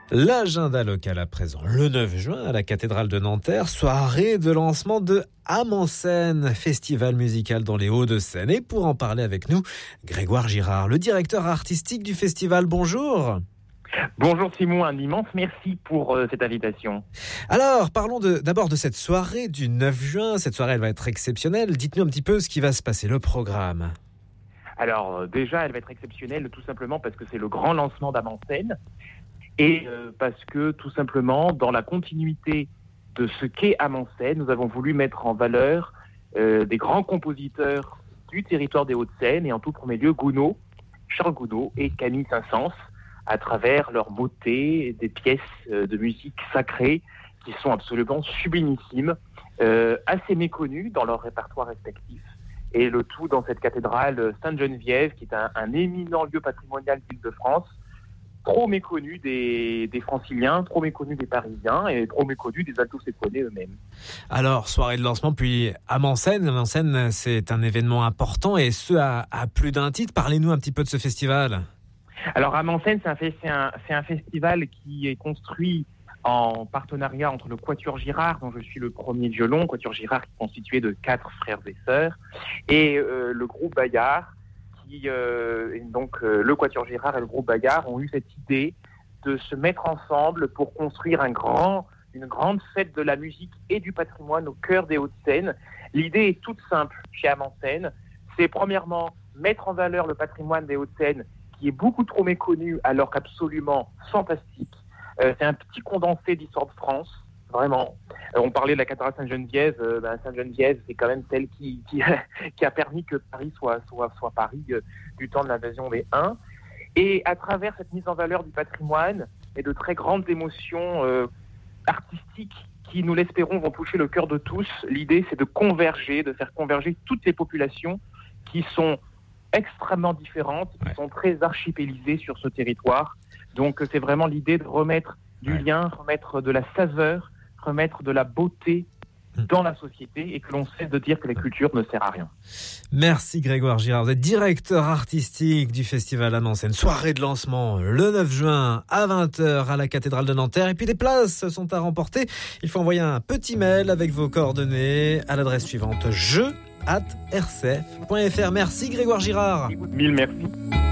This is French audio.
L'agenda local à présent, le 9 juin à la cathédrale de Nanterre, soirée de lancement de Âme en scène, festival musical dans les Hauts-de-Seine. Et pour en parler avec nous, Grégoire Girard, le directeur artistique du festival. Bonjour. Bonjour Simon, un immense merci pour cette invitation. Alors, parlons d'abord de cette soirée du 9 juin. Cette soirée, elle va être exceptionnelle. Dites-nous un petit peu ce qui va se passer, le programme. Alors déjà, elle va être exceptionnelle tout simplement parce que c'est le grand lancement d'Âme en scène. Et parce que tout simplement, dans la continuité de ce qu'est Âme en scène, nous avons voulu mettre en valeur des grands compositeurs du territoire des Hauts-de-Seine, et en tout premier lieu Charles Gounod et Camille Saint-Saëns, à travers leur beauté, des pièces de musique sacrée qui sont absolument sublimissimes, assez méconnues dans leur répertoire respectif. Et le tout dans cette cathédrale Sainte-Geneviève, qui est un éminent lieu patrimonial d'Île-de-France, trop méconnu des Franciliens, trop méconnu des Parisiens et trop méconnu des alto-séquonnais eux-mêmes. Alors, soirée de lancement, puis Âme en scène. Âme en scène, c'est un événement important, et ce, à plus d'un titre. Parlez-nous un petit peu de ce festival. Alors, Âme en scène, c'est un festival qui est construit en partenariat entre le Quatuor Girard, dont je suis le premier violon, Quatuor Girard qui est constitué de 4 frères et sœurs, et le groupe Bayard, le Quatuor Girard et le groupe Bayard ont eu cette idée de se mettre ensemble pour construire une grande fête de la musique et du patrimoine au cœur des Hauts-de-Seine. L'idée est toute simple chez Âme en scène, c'est premièrement mettre en valeur le patrimoine des Hauts-de-Seine qui est beaucoup trop méconnu alors qu'absolument fantastique. C'est un petit condensé d'histoire de France, vraiment. On parlait de la cathédrale Sainte-Geneviève. Sainte-Geneviève, c'est quand même celle qui a permis que Paris soit Paris du temps de l'invasion des Huns. Et à travers cette mise en valeur du patrimoine et de très grandes émotions artistiques qui, nous l'espérons, vont toucher le cœur de tous, l'idée c'est de faire converger toutes les populations qui sont extrêmement différentes, qui sont très archipélisées sur ce territoire. Donc c'est vraiment l'idée de remettre du lien, remettre de la saveur, remettre de la beauté dans la société, et que l'on cesse de dire que la culture ne sert à rien. Merci Grégoire Girard, vous êtes directeur artistique du festival Âme en scène. Soirée de lancement le 9 juin à 20h à la cathédrale de Nanterre. Et puis des places sont à remporter. Il faut envoyer un petit mail avec vos coordonnées à l'adresse suivante: jeu@rcf.fr. Merci Grégoire Girard. Mille merci.